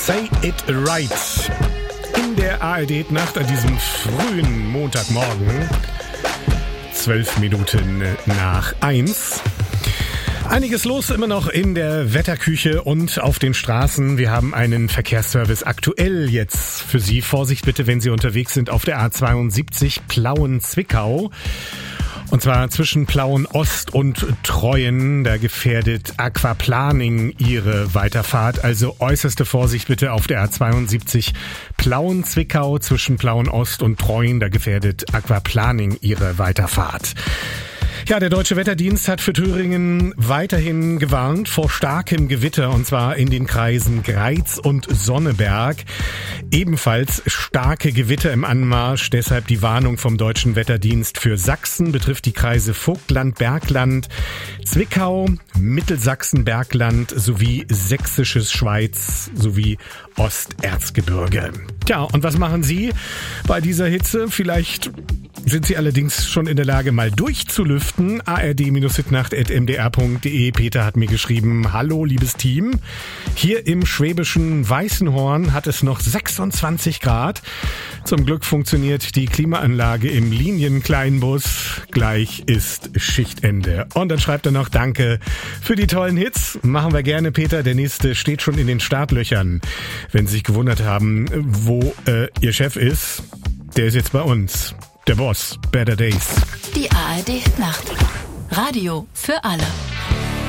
Say It Right in der ARD-Nacht an diesem frühen Montagmorgen, 12 Minuten nach 1. Einiges los immer noch in der Wetterküche und auf den Straßen. Wir haben einen Verkehrsservice aktuell jetzt für Sie. Vorsicht bitte, wenn Sie unterwegs sind auf der A72 Plauen-Zwickau. Und zwar zwischen Plauen-Ost und Treuen, da gefährdet Aquaplaning Ihre Weiterfahrt. Also äußerste Vorsicht bitte auf der A72 Plauen-Zwickau zwischen Plauen-Ost und Treuen, da gefährdet Aquaplaning Ihre Weiterfahrt. Ja, der Deutsche Wetterdienst hat für Thüringen weiterhin gewarnt vor starkem Gewitter, und zwar in den Kreisen Greiz und Sonneberg. Ebenfalls starke Gewitter im Anmarsch, deshalb die Warnung vom Deutschen Wetterdienst für Sachsen, betrifft die Kreise Vogtland, Bergland, Zwickau, Mittelsachsen, Bergland sowie Sächsisches Schweiz sowie Osterzgebirge. Tja, und was machen Sie bei dieser Hitze? Vielleicht sind Sie allerdings schon in der Lage, mal durchzulüften. ard-hitnacht@mdr.de. Peter hat mir geschrieben: Hallo, liebes Team. Hier im schwäbischen Weißenhorn hat es noch 26 Grad. Zum Glück funktioniert die Klimaanlage im Linienkleinbus. Gleich ist Schichtende. Und dann schreibt er noch: Danke für die tollen Hits. Machen wir gerne, Peter. Der nächste steht schon in den Startlöchern. Wenn Sie sich gewundert haben, wo Ihr Chef ist, der ist jetzt bei uns. Der Boss, Better Days. Die ARD-Nacht. Radio für alle.